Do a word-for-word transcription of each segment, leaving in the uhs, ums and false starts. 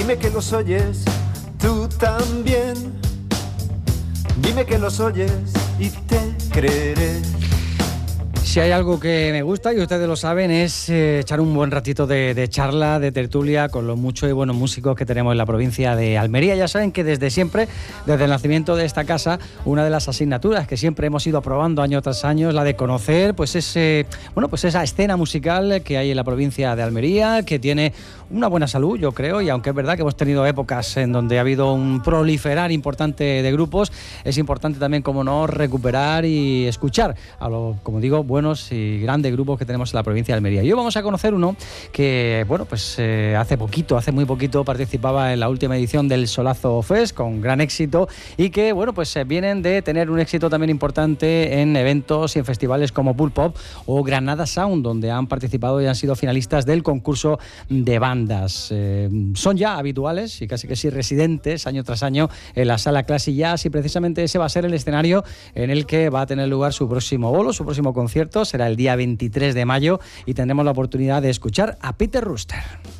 Dime que los oyes, tú también. Dime que los oyes y te creeré. Si hay algo que me gusta, y ustedes lo saben, es eh, echar un buen ratito de, de charla, de tertulia, con los muchos y buenos músicos que tenemos en la provincia de Almería. Ya saben que desde siempre, desde el nacimiento de esta casa, una de las asignaturas que siempre hemos ido aprobando año tras año es la de conocer pues ese, bueno, pues esa escena musical que hay en la provincia de Almería, que tiene una buena salud, yo creo, y aunque es verdad que hemos tenido épocas en donde ha habido un proliferar importante de grupos, es importante también, como no, recuperar y escuchar a los, como digo, buenos y grandes grupos que tenemos en la provincia de Almería. Y hoy vamos a conocer uno que, bueno, pues eh, hace poquito, hace muy poquito participaba en la última edición del Solazo Fest con gran éxito, y que, bueno, pues eh, vienen de tener un éxito también importante en eventos y en festivales como Pulp Pop o Granada Sound, donde han participado y han sido finalistas del concurso de bandas. Eh, son ya habituales y casi que sí residentes año tras año en la Sala Classic Jazz, y precisamente ese va a ser el escenario en el que va a tener lugar su próximo bolo, su próximo concierto. Será el día veintitrés de mayo y tendremos la oportunidad de escuchar a Peter Rooster.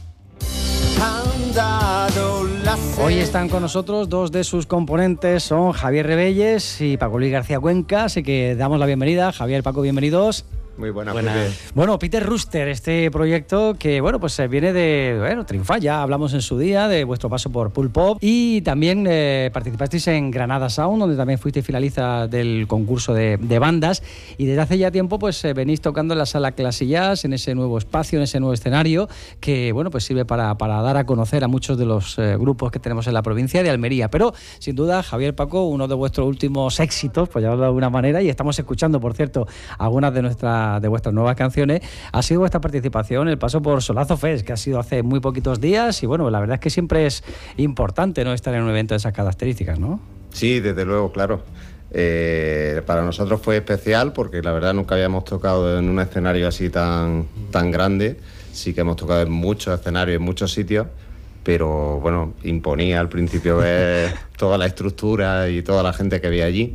Hoy están con nosotros dos de sus componentes, son Javier Rebelles y Paco Luis García Cuenca, así que damos la bienvenida. Javier, Paco, bienvenidos. Muy buena, buena. Bueno, Peter Rooster, este proyecto que, bueno, pues viene de, bueno, triunfar, ya hablamos en su día de vuestro paso por Pulp Pop, y también eh, participasteis en Granada Sound, donde también fuisteis finalista del concurso de, de bandas, y desde hace ya tiempo pues eh, venís tocando en la Sala Classic Jazz, en ese nuevo espacio, en ese nuevo escenario, que, bueno, pues sirve para, para dar a conocer a muchos de los eh, grupos que tenemos en la provincia de Almería. Pero, sin duda, Javier, Paco, uno de vuestros últimos éxitos, pues llamarlo de alguna manera, y estamos escuchando, por cierto, algunas de nuestras de vuestras nuevas canciones, ha sido vuestra participación, el paso por Solazo Fest, que ha sido hace muy poquitos días, y bueno, la verdad es que siempre es importante, ¿no?, estar en un evento de esas características, ¿no? Sí, desde luego, claro. Eh, para nosotros fue especial porque la verdad nunca habíamos tocado en un escenario así tan, tan grande. Sí que hemos tocado en muchos escenarios, en muchos sitios, pero bueno, imponía al principio ver toda la estructura y toda la gente que había allí.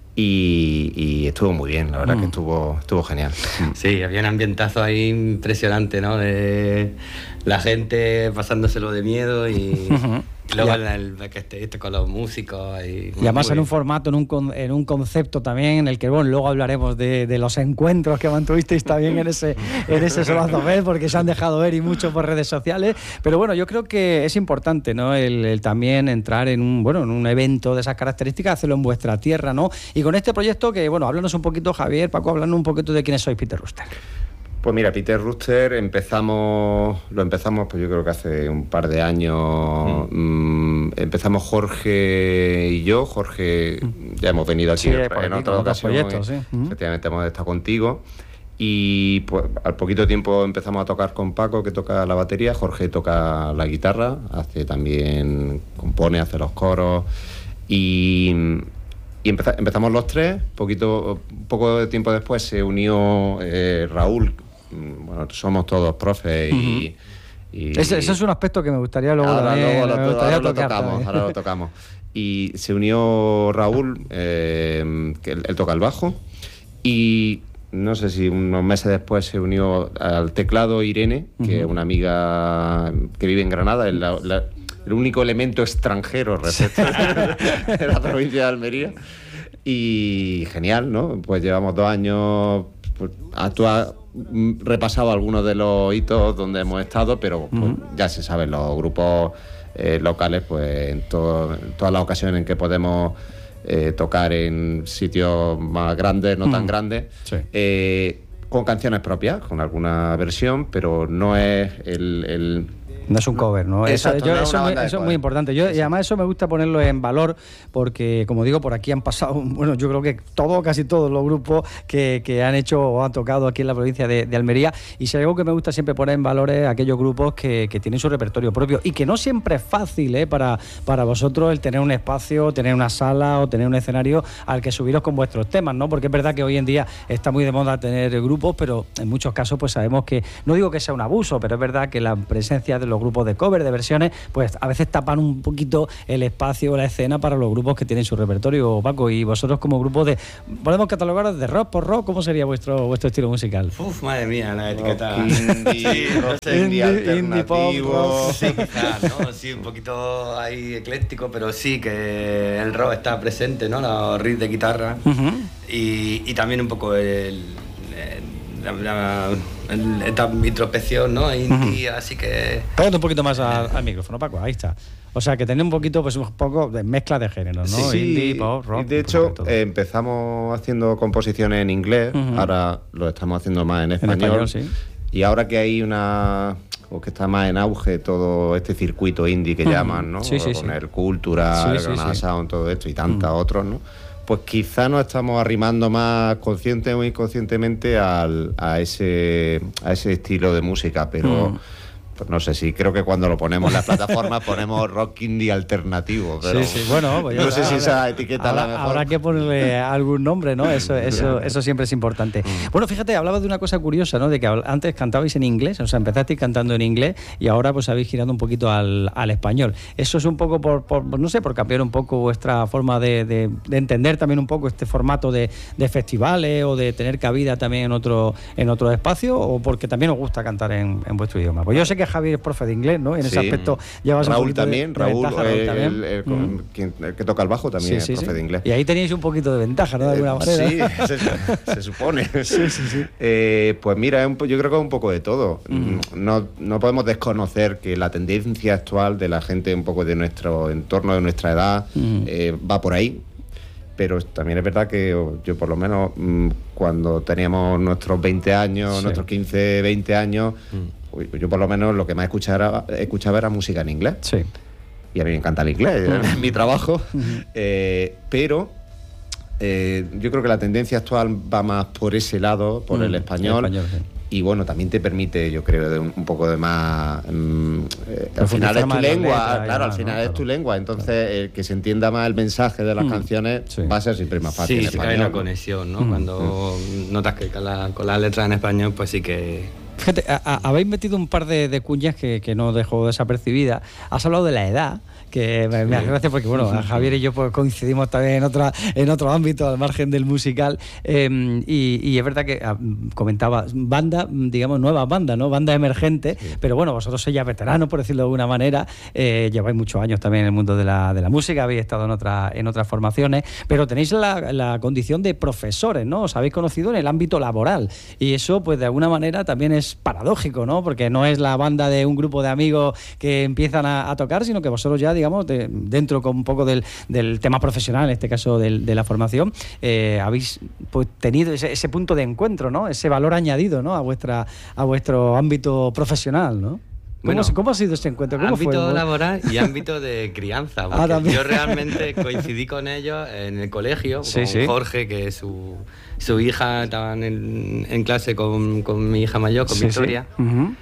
Y, y estuvo muy bien, la verdad mm. que estuvo estuvo genial. Sí, había un ambientazo ahí impresionante, ¿no? De la gente pasándoselo de miedo y... Luego el, el backstage con los músicos. Y, y además en un formato, en un, en un concepto también en el que, bueno, luego hablaremos de, de los encuentros que mantuvisteis también en ese, en ese Solazo Fest, porque se han dejado ver y mucho por redes sociales. Pero bueno, yo creo que es importante, ¿no?, el, el también entrar en un, bueno, en un evento de esas características, hacerlo en vuestra tierra, ¿no? Y con este proyecto que, bueno, háblanos un poquito, Javier, Paco, hablando un poquito de quiénes sois Peter Rooster. Pues mira, Peter Rooster empezamos, lo empezamos pues yo creo que hace un par de años. Mm. Mm, empezamos Jorge y yo. Jorge, mm. ya hemos venido aquí sí, en otra ocasión. Proyectos, sí. Efectivamente hemos estado contigo. Y pues al poquito tiempo empezamos a tocar con Paco, que toca la batería. Jorge toca la guitarra, hace también, compone, hace los coros. Y... Y empeza, empezamos los tres, poquito, poco de tiempo después se unió eh, Raúl. Bueno, somos todos profes y... Uh-huh. y ese, ese es un aspecto que me gustaría luego... Ahora, también, luego lo, me gustaría ahora tocar, lo tocamos, también. ahora lo tocamos. Y se unió Raúl, eh, que él, él toca el bajo, y no sé si unos meses después se unió al teclado Irene, que uh-huh. es una amiga que vive en Granada, en la, la, el único elemento extranjero respecto de la provincia de Almería. Y genial, ¿no? Pues llevamos dos años, pues, actúa, repasado algunos de los hitos donde hemos estado, pero pues, uh-huh. ya se saben, los grupos eh, locales, pues en, todo, en todas las ocasiones en que podemos eh, tocar en sitios más grandes, no uh-huh. tan grandes, sí. eh, con canciones propias, con alguna versión, pero no es el... el No es un cover, ¿no? Exacto, eso, yo, no eso, me, eso es muy importante. Yo, sí, sí. Y además eso me gusta ponerlo en valor porque, como digo, por aquí han pasado, bueno, yo creo que todo, casi todos los grupos que, que han hecho o han tocado aquí en la provincia de, de Almería. Y si hay algo que me gusta siempre poner en valor es aquellos grupos que, que tienen su repertorio propio y que no siempre es fácil ¿eh? para, para vosotros el tener un espacio, tener una sala o tener un escenario al que subiros con vuestros temas, ¿no? Porque es verdad que hoy en día está muy de moda tener grupos, pero en muchos casos pues sabemos que, no digo que sea un abuso, pero es verdad que la presencia de los los grupos de cover, de versiones, pues a veces tapan un poquito el espacio o la escena para los grupos que tienen su repertorio, Paco. Y vosotros como grupo de, podemos catalogar de rock por rock, ¿cómo sería vuestro vuestro estilo musical? Uf, madre mía, la etiqueta. Rock indie, sí, rock no sé, indie, indie, indie pop, alternativo. Sí, quizás, ¿no? Sí, un poquito ahí ecléctico, pero sí que el rock está presente, ¿no? Los riffs de guitarra. Uh-huh. y, y también un poco el, el, la, la, el, esta introspección, ¿no? Indie, uh-huh. Así que... Pégate un poquito más al, al micrófono, Paco, ahí está. O sea, que tener un poquito, pues un poco de mezcla de géneros, ¿no? Sí, indie, pop, rock. De hecho, eh, empezamos haciendo composiciones en inglés, uh-huh. Ahora lo estamos haciendo más en español. En español, sí. Y ahora que hay una... o que está más en auge todo este circuito indie que uh-huh. llaman, ¿no? Sí, sí, con sí. el Cultural, sí, Granada sí, Sound, sí. Todo esto y tantos uh-huh. otros, ¿no? Pues quizá nos estamos arrimando más consciente o inconscientemente al, a ese a ese estilo de música, pero... Uh-huh. Pues no sé si creo que cuando lo ponemos en las plataformas ponemos rock indie alternativo, pero sí, sí. Bueno, pues no yo, sé si esa etiqueta habrá, la mejor. Habrá que ponerle algún nombre, ¿no? Eso, eso, eso siempre es importante. Bueno, fíjate, hablabas de una cosa curiosa, ¿no? De que antes cantabais en inglés, o sea, empezasteis cantando en inglés y ahora pues habéis girado un poquito al, al español. Eso es un poco por, por, no sé, por cambiar un poco vuestra forma de, de, de entender también un poco este formato de, de festivales o de tener cabida también en otro en otro espacio, o porque también os gusta cantar en, en vuestro idioma. Pues yo sé que Javier es profe de inglés, ¿no? En sí. Ese aspecto llevas Raúl un también, de, de Raúl, ventaja, el, Raúl también. El, el, mm. quien, el que toca el bajo también sí, es sí, profe sí. de inglés. Y ahí teníais un poquito de ventaja, ¿no? De alguna manera. Sí, se, se supone. Sí, sí, sí. Eh, pues mira, un, yo creo que es un poco de todo. Mm. No, no podemos desconocer que la tendencia actual de la gente un poco de nuestro entorno, de nuestra edad, mm. eh, va por ahí. Pero también es verdad que yo por lo menos cuando teníamos nuestros veinte años, sí. nuestros quince, veinte años, mm. yo por lo menos lo que más escuchaba, escuchaba era música en inglés. Sí. Y a mí me encanta el inglés, mm. es mi trabajo. Mm. Eh, pero eh, yo creo que la tendencia actual va más por ese lado, por mm. el español. El español sí. Y bueno, también te permite, yo creo, de un, un poco de más... Um, eh, al final es tu lengua, letra, claro, al final ¿no? es tu lengua, entonces claro. el que se entienda más el mensaje de las mm. canciones sí. va a ser siempre más fácil. Sí, en sí español, hay una ¿no? conexión, ¿no? Mm. Cuando mm. notas que con, la, con las letras en español, pues sí que... Fíjate, a, a, habéis metido un par de, de cuñas que, que no dejo desapercibida. Has hablado de la edad, que me, me hace gracia porque, bueno, a Javier y yo pues, coincidimos también en otra en otro ámbito, al margen del musical. Eh, y, y es verdad que ah, comentaba, banda, digamos, nueva banda, ¿no? Banda emergente, sí. Pero bueno, vosotros sois ya veteranos, por decirlo de alguna manera. Eh, lleváis muchos años también en el mundo de la, de la música, habéis estado en, otra, en otras formaciones, pero tenéis la, la condición de profesores, ¿no? Os habéis conocido en el ámbito laboral. Y eso, pues, de alguna manera también es paradójico, ¿no? Porque no es la banda de un grupo de amigos que empiezan a, a tocar, sino que vosotros ya, digamos, de, dentro con un poco del, del tema profesional, en este caso del, de la formación, eh, habéis pues, tenido ese, ese punto de encuentro, ¿no? Ese valor añadido, ¿no? A vuestra a vuestro ámbito profesional, ¿no? ¿Cómo, bueno, ¿Cómo ha sido ese encuentro? ¿Cómo ámbito fue? laboral y ámbito de crianza. Porque ah, yo realmente coincidí con ellos en el colegio, sí, con sí. Jorge, que su, su hija estaba en, en clase con, con mi hija mayor, con sí, Victoria. Sí. Uh-huh.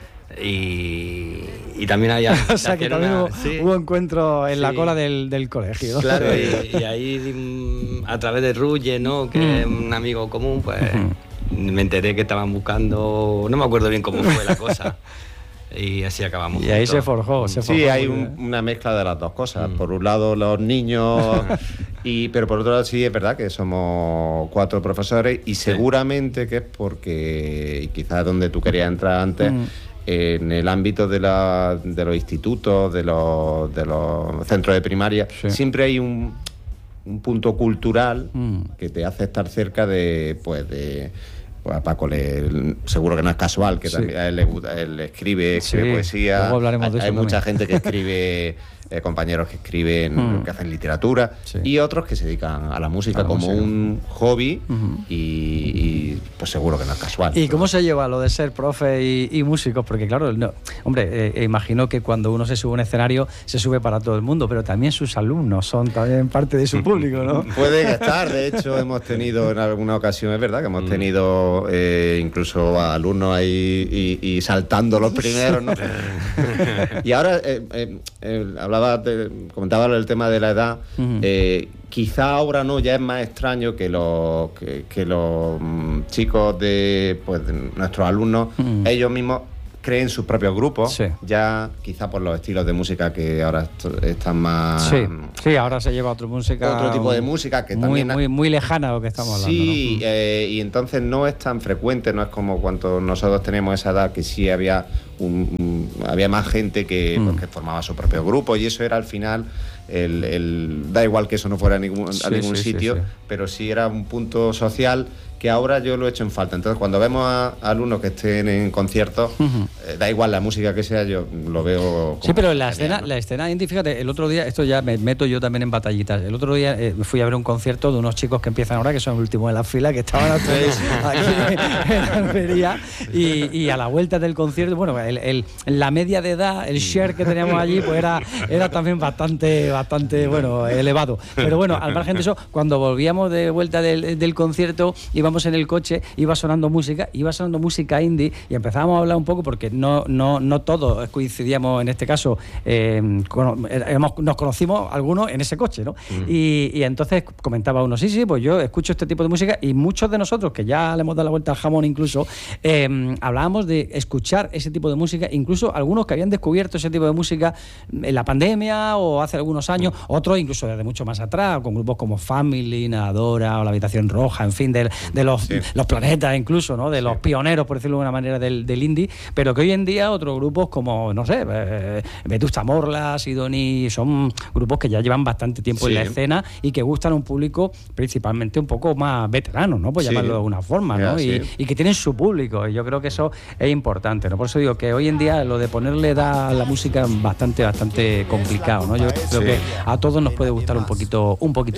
Y, y también había... o sea, que también una, hubo, sí. hubo encuentro en sí. la cola del, del colegio. Claro, y, y ahí a través de Ruye, ¿no? Que mm. es un amigo común, pues uh-huh. me enteré que estaban buscando... No me acuerdo bien cómo fue la cosa. Y así acabamos. Y ahí juntos. se forjó. Se sí, forjó hay un, una mezcla de las dos cosas. Mm. Por un lado, los niños, y pero por otro lado, sí es verdad que somos cuatro profesores y seguramente sí. que es porque, y quizás donde tú querías entrar antes, mm. en el ámbito de, la, de los institutos, de los, de los centros de primaria, sí. siempre hay un, un punto cultural mm. que te hace estar cerca de, pues, de... A Paco le, seguro que no es casual, que sí. también él, él escribe, escribe sí. poesía. Luego hablaremos hay de eso hay también. Mucha gente que escribe, eh, compañeros que escriben, mm. que hacen literatura, sí. y otros que se dedican a la música a la como música. un hobby, uh-huh. y, y pues seguro que no es casual. ¿Y cómo se lleva lo de ser profe y, y músicos? Porque claro, no, hombre, eh, imagino que cuando uno se sube a un escenario se sube para todo el mundo, pero también sus alumnos son también parte de su público, ¿no? Pueden estar, de hecho hemos tenido en alguna ocasión, es verdad, que hemos tenido eh, incluso a alumnos ahí y, y saltando los primeros, ¿no? Y ahora eh, eh, eh, hablaba, de, comentaba el tema de la edad. Uh-huh. eh, Quizá ahora no, ya es más extraño que los que, que los um, chicos de, pues, de nuestros alumnos, uh-huh. ellos mismos creen sus propios grupos, sí. ya quizá por los estilos de música que ahora est- están más... Sí, sí, ahora se lleva otra música... Otro tipo de música que muy, también... Muy, muy lejana a lo que estamos hablando. Sí, ¿no? eh, y entonces no es tan frecuente, no es como cuando nosotros tenemos esa edad, que sí había un, un- había más gente que, Mm. pues, que formaba su propio grupo, y eso era al final... El, el- da igual que eso no fuera a ningún, Sí, a ningún sí, sí, sitio, sí. pero sí era un punto social que ahora yo lo he hecho en falta. Entonces, cuando vemos a, a alumnos que estén en conciertos, Ujú. eh, da igual la música que sea, yo lo veo como Sí, pero la genial, escena, ¿no? la escena indie, fíjate, el otro día, esto ya me meto yo también en batallitas. El otro día eh, fui a ver un concierto de unos chicos que empiezan ahora, que son el último de la fila, que estaban aquí en Almería, y, y a la vuelta del concierto, bueno, el, el- la media de edad, el share que teníamos allí, pues era, era también bastante, bastante, bueno, elevado. Pero bueno, al margen de eso, cuando volvíamos de vuelta del, del concierto, íbamos en el coche, iba sonando música, iba sonando música indie, y empezábamos a hablar un poco, porque no, no, no todos coincidíamos en este caso, eh, cono- éramos- nos conocimos algunos en ese coche, ¿no? Mm. Y, y entonces comentaba uno, sí, sí, pues yo escucho este tipo de música, y muchos de nosotros, que ya le hemos dado la vuelta al jamón incluso, eh, hablábamos de escuchar ese tipo de música, incluso algunos que habían descubierto ese tipo de música en la pandemia o hace algunos años, otros incluso desde mucho más atrás, con grupos como Family, Nadadora o La Habitación Roja, en fin, de, de los, Sí. los planetas incluso, ¿no? De Sí. los pioneros, por decirlo de una manera, del, del indie, pero que hoy en día otros grupos como, no sé, eh, Vetusta Morla, Sidoni, son grupos que ya llevan bastante tiempo Sí. en la escena y que gustan a un público principalmente un poco más veterano, ¿no? Por Sí. llamarlo de alguna forma, ¿no? Ya, Y, sí. y que tienen su público, y yo creo que eso es importante, ¿no? Por eso digo que hoy en día lo de ponerle edad a la música es bastante, bastante complicado, ¿no? Yo creo Sí. que a todos nos puede gustar un poquito, un poquito